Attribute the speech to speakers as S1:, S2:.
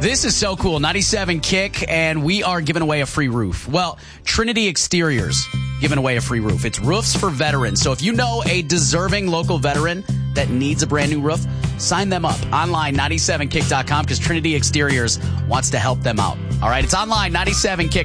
S1: This is so cool. 97 Kick, and we are giving away a free roof. Well, Trinity Exteriors giving away a free roof. It's roofs for veterans. So if you know a deserving local veteran that needs a brand new roof, sign them up online, 97kick.com, because Trinity Exteriors wants to help them out. All right, it's online, 97kick.